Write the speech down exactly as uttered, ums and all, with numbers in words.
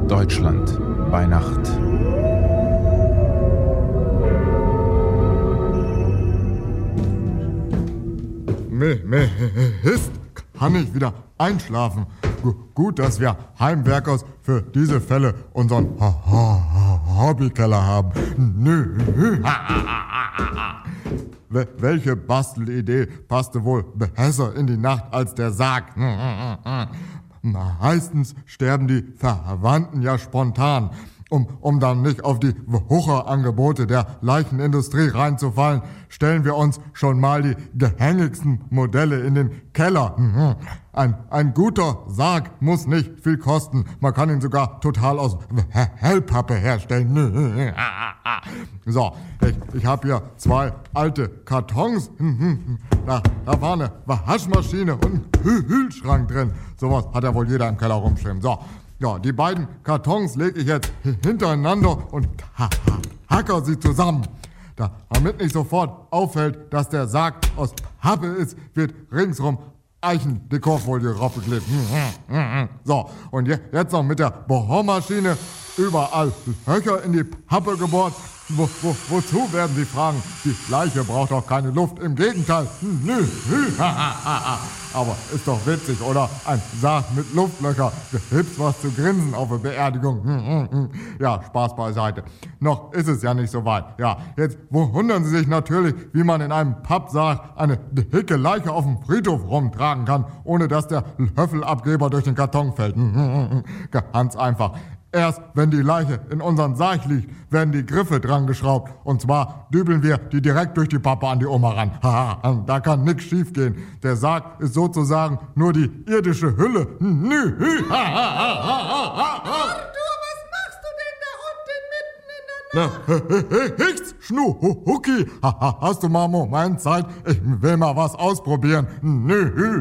Deutschland bei Nacht. Mist, kann ich wieder einschlafen. Gu- Gut, dass wir Heimwerkers für diese Fälle unseren Ho- Ho- Hobbykeller haben. Nö. Wel- Welche Bastelidee passte wohl besser in die Nacht als der Sarg? Meistens sterben die Verwandten ja spontan. Um, um dann nicht auf die Wucherangebote der Leichenindustrie reinzufallen, stellen wir uns schon mal die gängigsten Modelle in den Keller. Mhm. Ein, ein guter Sarg muss nicht viel kosten. Man kann ihn sogar total aus Hellpappe herstellen. So, ich, ich habe hier zwei alte Kartons. Da, da war eine Waschmaschine und ein Kühlschrank drin. Sowas hat ja wohl jeder im Keller rumstehen. So. Ja, die beiden Kartons lege ich jetzt hintereinander und ha ha hacker sie zusammen. Da, damit nicht sofort auffällt, dass der Sarg aus Pappe ist, wird ringsrum Eichendekorfolie draufgeklebt. So, und je, jetzt noch mit der Bohrmaschine überall Löcher in die Pappe gebohrt. Wo, wo, wozu, werden Sie fragen? Die Leiche braucht doch keine Luft. Im Gegenteil. Nö. Aber ist doch witzig, oder? Ein Sarg mit Luftlöcher. Gibt's was zu grinsen auf der Beerdigung. Ja, Spaß beiseite. Noch ist es ja nicht so weit. Ja, jetzt wundern Sie sich natürlich, wie man in einem Pappsarg eine dicke Leiche auf dem Friedhof rumtragen kann, ohne dass der Löffelabgeber durch den Karton fällt. Ganz einfach. Erst wenn die Leiche in unseren Sarg liegt, werden die Griffe dran geschraubt. Und zwar dübeln wir die direkt durch die Pappe an die Oma ran. Haha, da kann nichts schief gehen. Der Sarg ist sozusagen nur die irdische Hülle. Nü. Arthur, was machst du denn da unten mitten in der Nacht? Na, Hicks, Schnu, Hucki, hast du mal einen Moment Zeit? Ich will mal was ausprobieren. Nü.